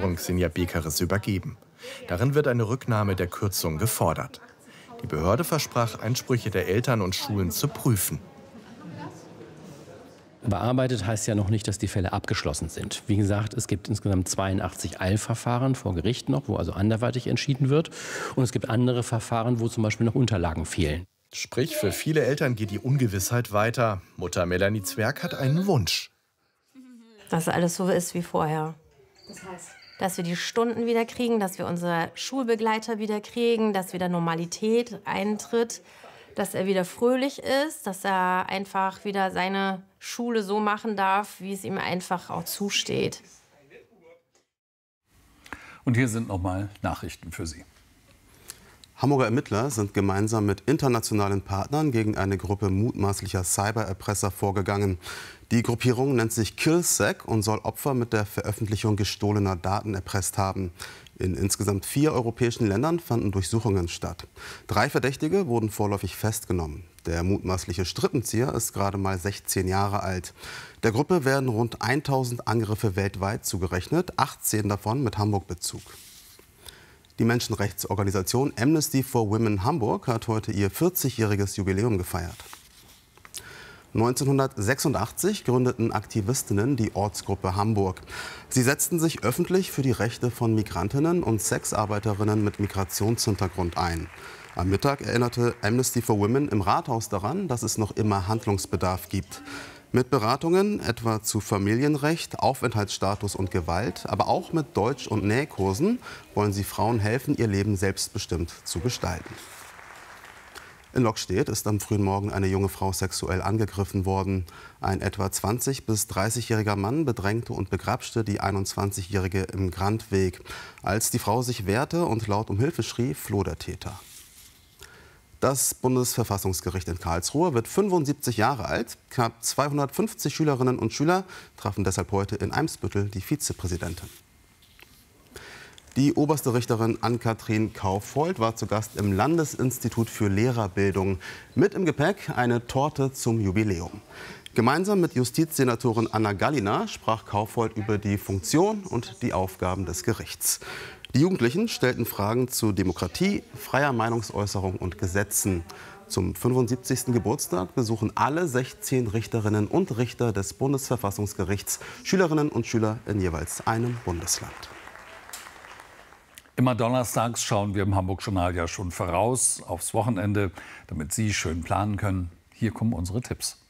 Geschäftsführung Sinja Bekaris übergeben. Darin wird eine Rücknahme der Kürzung gefordert. Die Behörde versprach, Einsprüche der Eltern und Schulen zu prüfen. Bearbeitet heißt ja noch nicht, dass die Fälle abgeschlossen sind. Wie gesagt, es gibt insgesamt 82 Eilverfahren vor Gericht noch, wo also anderweitig entschieden wird. Und es gibt andere Verfahren, wo zum Beispiel noch Unterlagen fehlen. Sprich, für viele Eltern geht die Ungewissheit weiter. Mutter Melanie Zwerg hat einen Wunsch. Dass alles so ist wie vorher. Das heißt? Dass wir die Stunden wieder kriegen, dass wir unsere Schulbegleiter wieder kriegen, dass wieder Normalität eintritt, dass er wieder fröhlich ist, dass er einfach wieder seine Schule so machen darf, wie es ihm einfach auch zusteht. Und hier sind nochmal Nachrichten für Sie. Hamburger Ermittler sind gemeinsam mit internationalen Partnern gegen eine Gruppe mutmaßlicher Cybererpresser vorgegangen. Die Gruppierung nennt sich KillSec und soll Opfer mit der Veröffentlichung gestohlener Daten erpresst haben. In insgesamt 4 europäischen Ländern fanden Durchsuchungen statt. 3 Verdächtige wurden vorläufig festgenommen. Der mutmaßliche Strippenzieher ist gerade mal 16 Jahre alt. Der Gruppe werden rund 1000 Angriffe weltweit zugerechnet, 18 davon mit Hamburg-Bezug. Die Menschenrechtsorganisation Amnesty for Women Hamburg hat heute ihr 40-jähriges Jubiläum gefeiert. 1986 gründeten Aktivistinnen die Ortsgruppe Hamburg. Sie setzten sich öffentlich für die Rechte von Migrantinnen und Sexarbeiterinnen mit Migrationshintergrund ein. Am Mittag erinnerte Amnesty for Women im Rathaus daran, dass es noch immer Handlungsbedarf gibt. Mit Beratungen etwa zu Familienrecht, Aufenthaltsstatus und Gewalt, aber auch mit Deutsch- und Nähkursen wollen sie Frauen helfen, ihr Leben selbstbestimmt zu gestalten. In Lockstedt ist am frühen Morgen eine junge Frau sexuell angegriffen worden. Ein etwa 20- bis 30-jähriger Mann bedrängte und begrapschte die 21-jährige im Grandweg. Als die Frau sich wehrte und laut um Hilfe schrie, floh der Täter. Das Bundesverfassungsgericht in Karlsruhe wird 75 Jahre alt. Knapp 250 Schülerinnen und Schüler trafen deshalb heute in Eimsbüttel die Vizepräsidentin. Die oberste Richterin Ann-Kathrin Kaufhold war zu Gast im Landesinstitut für Lehrerbildung. Mit im Gepäck eine Torte zum Jubiläum. Gemeinsam mit Justizsenatorin Anna Gallina sprach Kaufhold über die Funktion und die Aufgaben des Gerichts. Die Jugendlichen stellten Fragen zu Demokratie, freier Meinungsäußerung und Gesetzen. Zum 75. Geburtstag besuchen alle 16 Richterinnen und Richter des Bundesverfassungsgerichts Schülerinnen und Schüler in jeweils einem Bundesland. Immer donnerstags schauen wir im Hamburg-Journal ja schon voraus aufs Wochenende, damit Sie schön planen können. Hier kommen unsere Tipps.